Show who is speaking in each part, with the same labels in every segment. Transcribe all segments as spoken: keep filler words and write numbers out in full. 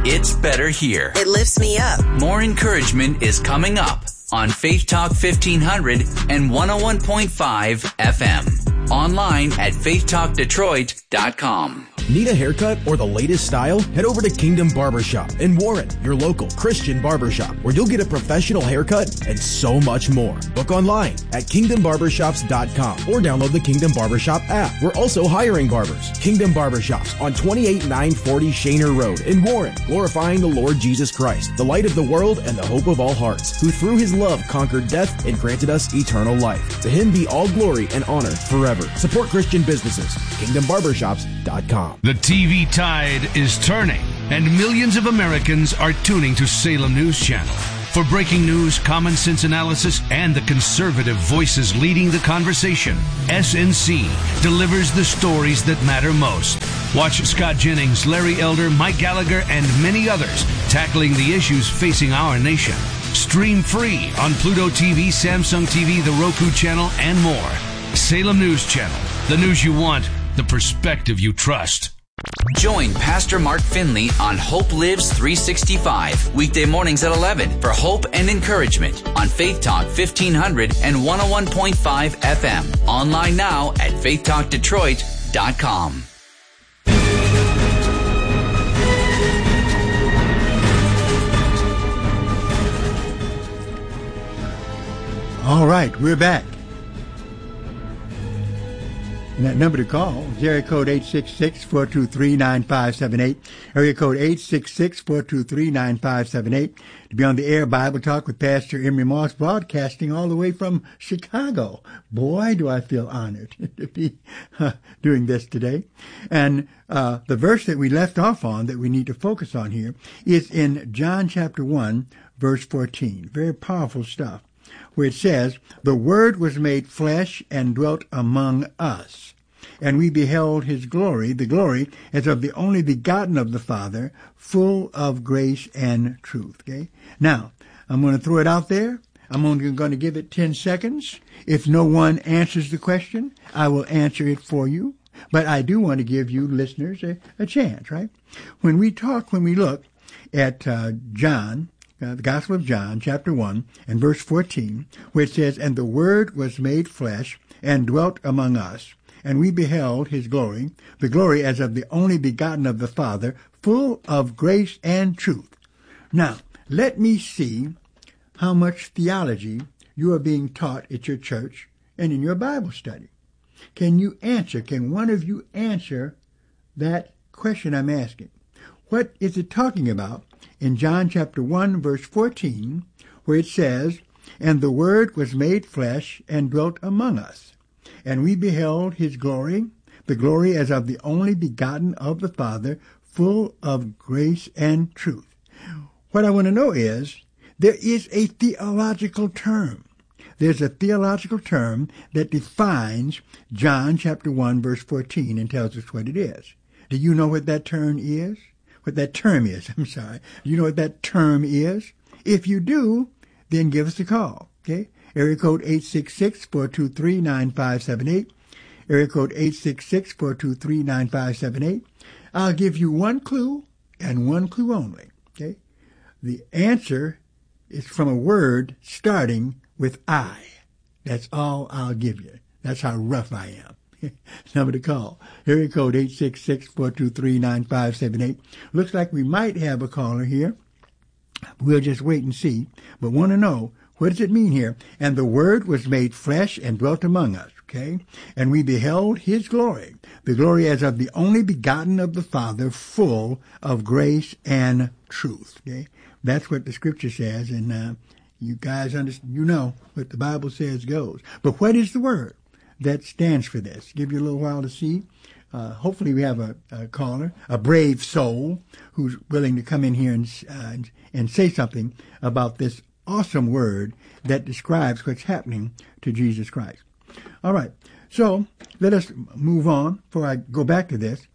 Speaker 1: It's better here.
Speaker 2: It lifts me up.
Speaker 1: More encouragement is coming up on Faith Talk fifteen hundred and one oh one point five F M. Online at faith talk detroit dot com.
Speaker 3: Need a haircut or the latest style? Head over to Kingdom Barbershop in Warren, your local Christian barbershop, where you'll get a professional haircut and so much more. Book online at kingdom barbershops dot com or download the Kingdom Barbershop app. We're also hiring barbers. Kingdom Barbershops on twenty-eight nine forty Shaner Road in Warren, glorifying the Lord Jesus Christ, the light of the world and the hope of all hearts, who through his love conquered death and granted us eternal life. To him be all glory and honor forever. Support Christian businesses. kingdom barbershops dot com.
Speaker 4: The T V tide is turning, and millions of Americans are tuning to Salem News Channel. For breaking news, common sense analysis, and the conservative voices leading the conversation, S N C delivers the stories that matter most. Watch Scott Jennings, Larry Elder, Mike Gallagher, and many others tackling the issues facing our nation. Stream free on Pluto T V, Samsung T V, the Roku channel, and more. Salem News Channel. The news you want, the perspective you trust.
Speaker 1: Join Pastor Mark Finley on Hope Lives three sixty-five, weekday mornings at eleven for hope and encouragement on Faith Talk fifteen hundred and one oh one point five F M. Online now at faith talk detroit dot com.
Speaker 5: All right, we're back. And that number to call is area code eight six six, four two three, nine five seven eight. Area code eight six six, four two three, nine five seven eight. To be on the air, Bible Talk with Pastor Emery Moss, broadcasting all the way from Chicago. Boy, do I feel honored to be uh, doing this today. And uh, the verse that we left off on that we need to focus on here is in John chapter one, verse fourteen. Very powerful stuff, where it says, "The Word was made flesh and dwelt among us, and we beheld his glory, the glory as of the only begotten of the Father, full of grace and truth." Okay? Now, I'm going to throw it out there. I'm only going to give it ten seconds. If no one answers the question, I will answer it for you. But I do want to give you listeners a, a chance, right? When we talk, when we look at uh, John, Uh, the Gospel of John, chapter one, and verse fourteen, where it says, "And the Word was made flesh and dwelt among us, and we beheld his glory, the glory as of the only begotten of the Father, full of grace and truth." Now, let me see how much theology you are being taught at your church and in your Bible study. Can you answer, can one of you answer that question I'm asking? What is it talking about in John chapter one, verse fourteen, where it says, "And the Word was made flesh and dwelt among us, and we beheld his glory, the glory as of the only begotten of the Father, full of grace and truth." What I want to know is, there is a theological term. There's a theological term that defines John chapter one, verse fourteen, and tells us what it is. Do you know what that term is? What that term is, I'm sorry. Do you know what that term is? If you do, then give us a call, okay? Area code eight six six, four two three, nine five seven eight. Area code eight six six, four two three, nine five seven eight. I'll give you one clue and one clue only, okay? The answer is from a word starting with I. That's all I'll give you. That's how rough I am. Number to call, area code eight six six, four two three, nine five seven eight. Looks like we might have a caller here. We'll just wait and see. But want to know, what does it mean here? "And the Word was made flesh and dwelt among us," okay? "And we beheld his glory, the glory as of the only begotten of the Father, full of grace and truth," okay? That's what the Scripture says, and uh, you guys understand, you know what the Bible says goes. But what is the Word that stands for this? Give you a little while to see. Uh, hopefully we have a, a caller, a brave soul, who's willing to come in here and, uh, and, and say something about this awesome word that describes what's happening to Jesus Christ. All right, so let us move on before I go back to this,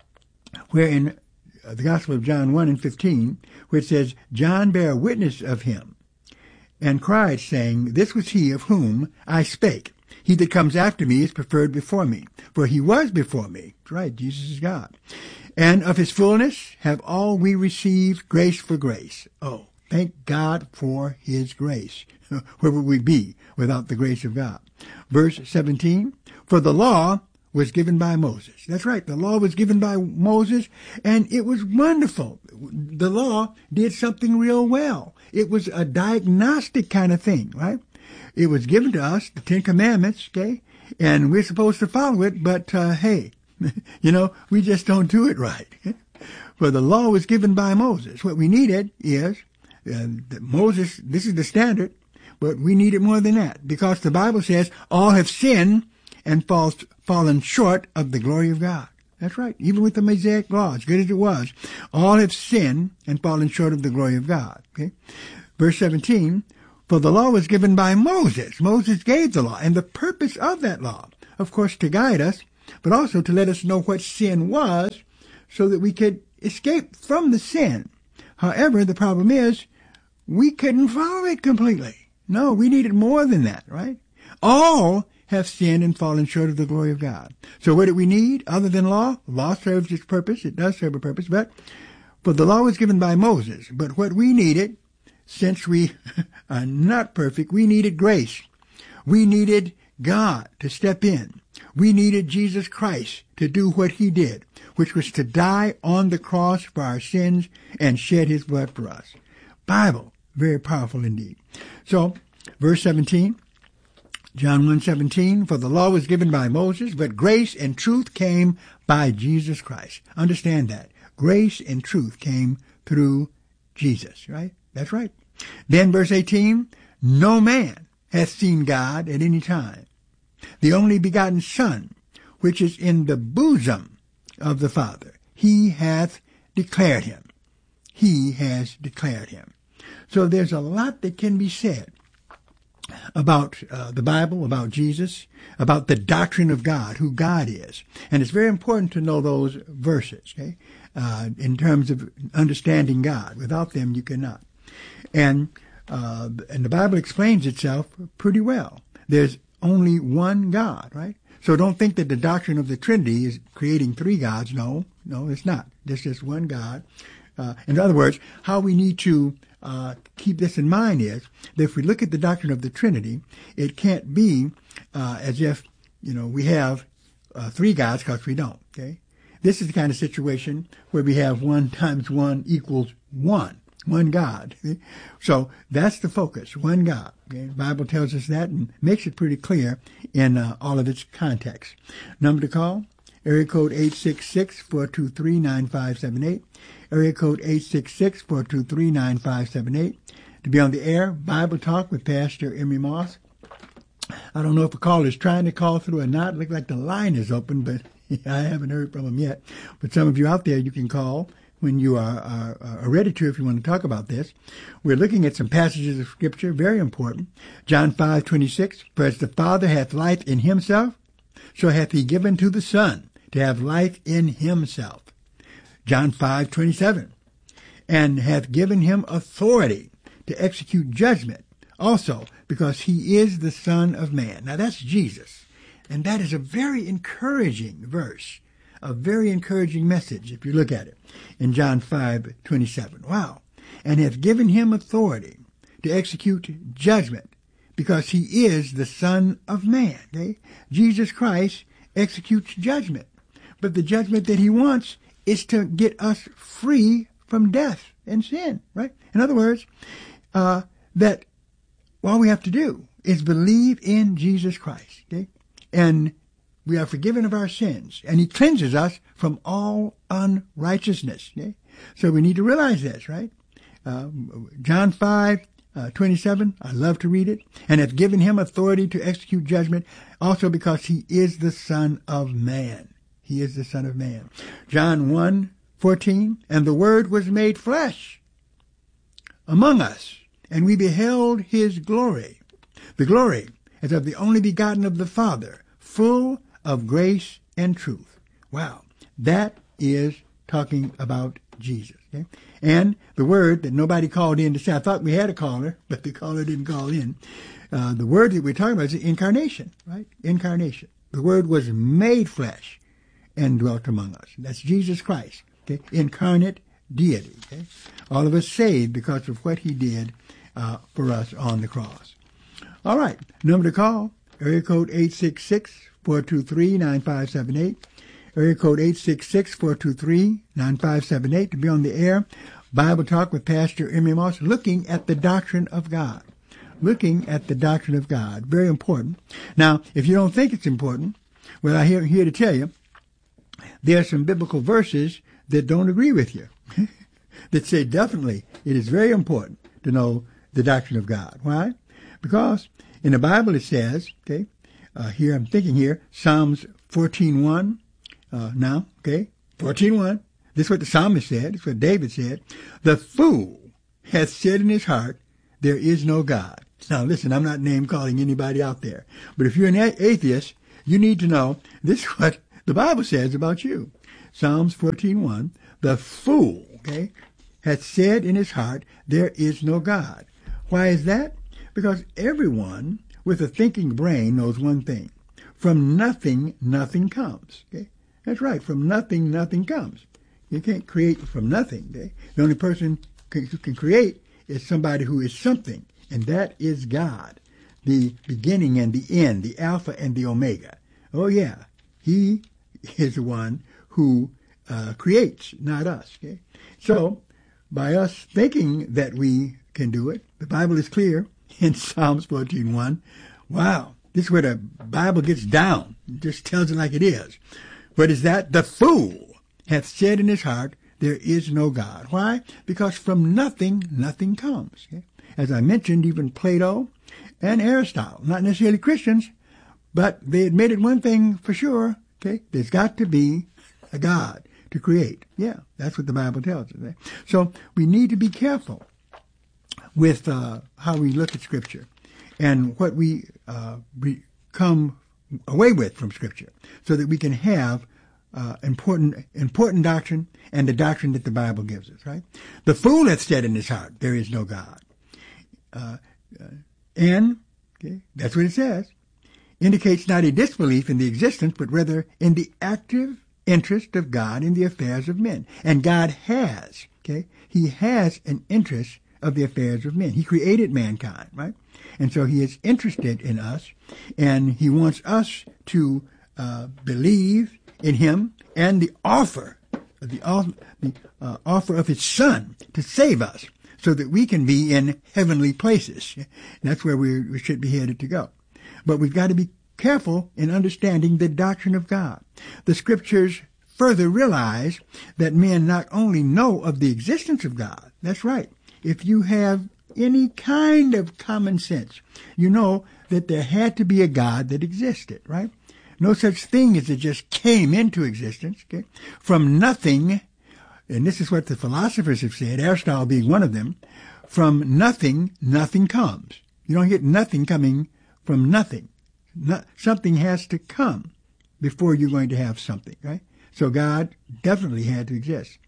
Speaker 5: where in the Gospel of John one and fifteen, where it says, "John bare witness of him, and cried, saying, This was he of whom I spake. He that comes after me is preferred before me, for he was before me. That's right, Jesus is God. And of his fullness have all we received grace for grace. Oh, thank God for his grace. Where would we be without the grace of God? Verse seventeen, for the law was given by Moses. That's right, the law was given by Moses, and it was wonderful. The law did something real well. It was a diagnostic kind of thing, right? It was given to us, the Ten Commandments, okay? And we're supposed to follow it, but, uh, hey, you know, we just don't do it right. For the law was given by Moses. What we needed is, uh, that Moses, this is the standard, but we needed more than that, because the Bible says all have sinned and falls, fallen short of the glory of God. That's right. Even with the Mosaic law, as good as it was, all have sinned and fallen short of the glory of God. Okay. Verse seventeen, for the law was given by Moses. Moses gave the law, and the purpose of that law, of course, to guide us, but also to let us know what sin was so that we could escape from the sin. However, the problem is we couldn't follow it completely. No, we needed more than that, right? All have sinned and fallen short of the glory of God. So what do we need other than law? Law serves its purpose. It does serve a purpose, but for the law was given by Moses. But what we needed, since we are not perfect, we needed grace. We needed God to step in. We needed Jesus Christ to do what he did, which was to die on the cross for our sins and shed his blood for us. Bible, very powerful indeed. So, verse seventeen, John one seventeen, for the law was given by Moses, but grace and truth came by Jesus Christ. Understand that. Grace and truth came through Jesus, right? That's right. Then verse eighteen, no man hath seen God at any time. The only begotten Son, which is in the bosom of the Father, he hath declared him. He has declared him. So there's a lot that can be said about uh, the Bible, about Jesus, about the doctrine of God, who God is. And it's very important to know those verses, okay, uh, in terms of understanding God. Without them, you cannot. And, uh, and the Bible explains itself pretty well. There's only one God, right? So don't think that the doctrine of the Trinity is creating three gods. No, no, it's not. There's just one God. Uh, in other words, how we need to Uh, keep this in mind is that if we look at the doctrine of the Trinity, it can't be uh, as if, you know, we have uh, three gods, because we don't, okay? This is the kind of situation where we have one times one equals one, one God. Okay? So that's the focus, one God. Okay? The Bible tells us that and makes it pretty clear in uh, all of its context. Number to call, area code eight six six, four two three, nine five seven eight. Area code eight six six, four two three, nine five seven eight. To be on the air, Bible Talk with Pastor Emery Moss. I don't know if a caller is trying to call through or not. It looks like the line is open, but I haven't heard from him yet. But some of you out there, you can call when you are, are, are ready to, if you want to talk about this. We're looking at some passages of Scripture, very important. John five twenty-six, for as the Father hath life in himself, so hath he given to the Son to have life in himself. John five twenty-seven, and hath given him authority to execute judgment, also because he is the Son of Man. Now that's Jesus, and that is a very encouraging verse, a very encouraging message if you look at it in John five twenty-seven. Wow. And hath given him authority to execute judgment, because he is the Son of Man. Okay? Jesus Christ executes judgment, but the judgment that he wants is to get us free from death and sin, right? In other words, uh, that all we have to do is believe in Jesus Christ, okay? And we are forgiven of our sins, and he cleanses us from all unrighteousness, okay? So we need to realize this, right? Uh, John five twenty-seven, I love to read it, and hath given him authority to execute judgment, also because he is the Son of Man. He is the Son of Man. John one fourteen, and the Word was made flesh among us, and we beheld his glory. The glory as of the only begotten of the Father, full of grace and truth. Wow, that is talking about Jesus. Okay? And the word that nobody called in to say, I thought we had a caller, but the caller didn't call in. Uh, the word that we're talking about is incarnation, right? Incarnation. The word was made flesh and dwelt among us. That's Jesus Christ, okay? Incarnate deity, okay? All of us saved because of what he did uh, for us on the cross. All right, number to call, area code eight six six, four two three, nine five seven eight. Area code eight six six, four two three, nine five seven eight to be on the air. Bible Talk with Pastor Emery Moss, looking at the doctrine of God. Looking at the doctrine of God. Very important. Now, if you don't think it's important, well, I'm here, here to tell you, there are some biblical verses that don't agree with you, that say definitely it is very important to know the doctrine of God. Why? Because in the Bible it says, okay, uh, here I'm thinking here, Psalms fourteen one, uh, now, okay, fourteen one, this is what the psalmist said, this is what David said, the fool hath said in his heart, there is no God. Now listen, I'm not name calling anybody out there, but if you're an atheist, you need to know this is what the Bible says about you. Psalms fourteen one, the fool, okay, hath said in his heart, there is no God. Why is that? Because everyone with a thinking brain knows one thing. From nothing, nothing comes. Okay? That's right. From nothing, nothing comes. You can't create from nothing. Okay? The only person who can create is somebody who is something, and that is God, the beginning and the end, the Alpha and the Omega. Oh, yeah. He is the one who uh, creates, not us. Okay? So, by us thinking that we can do it, the Bible is clear in Psalms fourteen one. Wow, this is where the Bible gets down. It just tells it like it is. What is that? The fool hath said in his heart, there is no God. Why? Because from nothing, nothing comes. Okay? As I mentioned, even Plato and Aristotle, not necessarily Christians, but they admitted one thing for sure. Okay, there's got to be a God to create. Yeah, that's what the Bible tells us. Right? So we need to be careful with uh, how we look at Scripture and what we uh, re- come away with from Scripture, so that we can have uh, important important doctrine and the doctrine that the Bible gives us. Right? The fool hath said in his heart, there is no God. Uh, uh, and okay, that's what it says. Indicates not a disbelief in the existence, but rather in the active interest of God in the affairs of men. And God has, okay, he has an interest of the affairs of men. He created mankind, right? And so he is interested in us, and he wants us to uh, believe in him and the offer, the, the uh, offer of his Son to save us, so that we can be in heavenly places. And that's where we, we should be headed to go. But we've got to be careful in understanding the doctrine of God. The Scriptures further realize that men not only know of the existence of God, that's right, if you have any kind of common sense, you know that there had to be a God that existed, right? No such thing as it just came into existence, okay? From nothing, and this is what the philosophers have said, Aristotle being one of them, from nothing, nothing comes. You don't get nothing coming from nothing. No, something has to come before you're going to have something, right? So God definitely had to exist.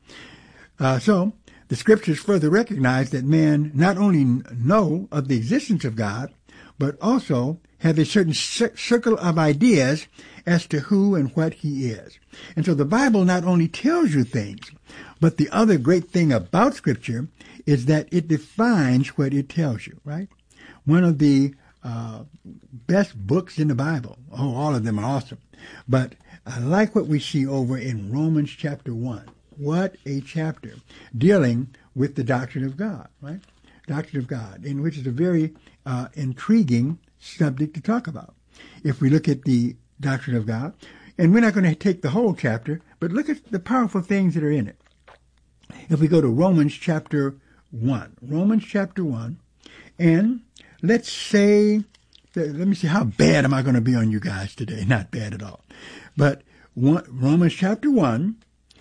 Speaker 5: Uh, so the Scriptures further recognize that man not only know of the existence of God, but also have a certain cir- circle of ideas as to who and what he is. And so the Bible not only tells you things, but the other great thing about Scripture is that it defines what it tells you, right? One of the Uh, best books in the Bible. Oh, all of them are awesome. But I like what we see over in Romans chapter one. What a chapter dealing with the doctrine of God, right? Doctrine of God, in which is a very uh, intriguing subject to talk about. If we look at the doctrine of God, and we're not going to take the whole chapter, but look at the powerful things that are in it. If we go to Romans chapter one, Romans chapter one, and let's say, let me see, how bad am I going to be on you guys today? Not bad at all. But one, Romans chapter one,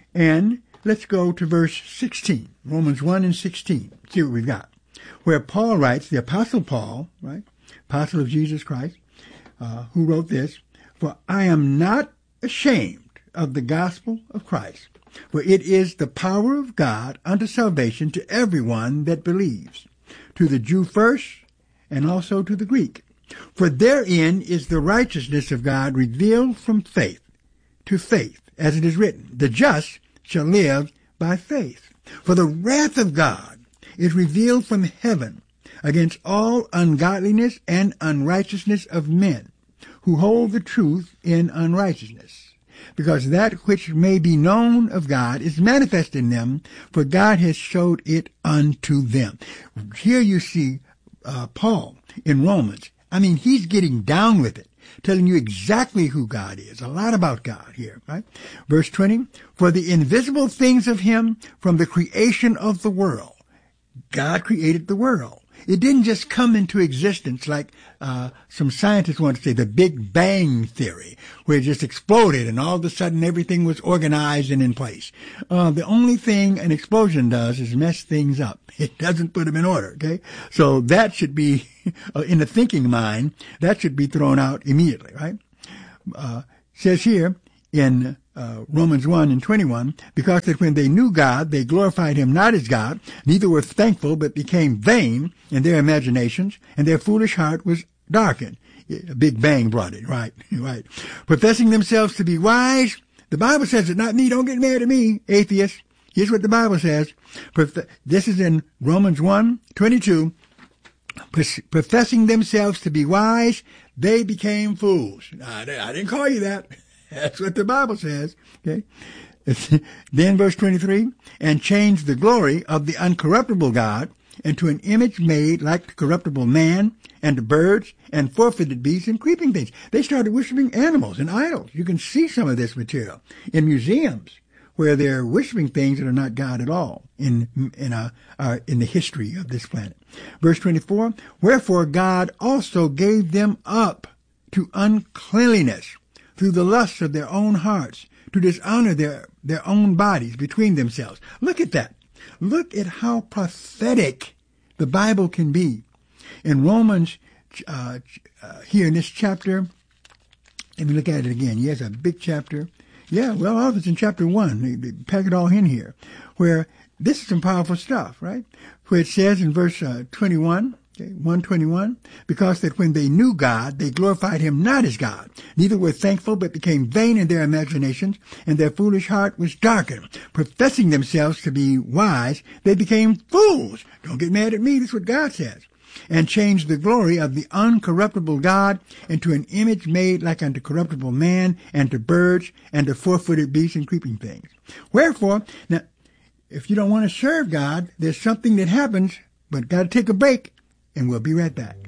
Speaker 5: and let's go to verse sixteen. Romans one and sixteen. See what we've got. Where Paul writes, the Apostle Paul, right, Apostle of Jesus Christ, uh, who wrote this, for I am not ashamed of the gospel of Christ, For it is the power of God unto salvation to everyone that believes, to the Jew first, and also to the Greek. For therein is the righteousness of God revealed from faith to faith, as it is written, the just shall live by faith. For the wrath of God is revealed from heaven against all ungodliness and unrighteousness of men, who hold the truth in unrighteousness. Because that which may be known of God is manifest in them, for God has showed it unto them. Here you see uh, Paul in Romans. I mean, he's getting down with it, telling you exactly who God is, a lot about God here, right? Verse twenty, for the invisible things of him from the creation of the world. God created the world. It didn't just come into existence like uh some scientists want to say, the Big Bang Theory, where it just exploded and all of a sudden everything was organized and in place. Uh the only thing an explosion does is mess things up. It doesn't put them in order, okay? So that should be, in the thinking mind, that should be thrown out immediately, right? Uh says here in Uh, Romans one and twenty-one, because that when they knew God, they glorified him not as God, neither were thankful, but became vain in their imaginations, and their foolish heart was darkened. A Big Bang brought it, right? Right. Professing themselves to be wise, the Bible says it, not me. Don't get mad at me, atheists. Here's what the Bible says. This is in Romans one twenty-two. Professing themselves to be wise, they became fools. I didn't call you that. That's what the Bible says. Okay. Then verse twenty-three, and changed the glory of the uncorruptible God into an image made like the corruptible man and the birds and four-footed beasts and creeping things. They started worshiping animals and idols. You can see some of this material in museums where they're worshiping things that are not God at all in in a, uh, in the history of this planet. Verse twenty-four, wherefore God also gave them up to uncleanliness through the lusts of their own hearts, to dishonor their, their own bodies between themselves. Look at that. Look at how prophetic the Bible can be. In Romans, uh, uh, here in this chapter, let me look at it again. Yes, a big chapter. Yeah, well, all of it's in chapter one. They, they pack it all in here, where this is some powerful stuff, right? Where it says in verse uh, twenty-one, Okay, one twenty-one, because that when they knew God, they glorified him not as God, neither were thankful, but became vain in their imaginations, and their foolish heart was darkened. Professing themselves to be wise, they became fools. Don't get mad at me, that's what God says. And changed the glory of the uncorruptible God into an image made like unto corruptible man, and to birds, and to four-footed beasts and creeping things. Wherefore, now, if you don't want to serve God, there's something that happens, but got to take a break. And we'll be right back.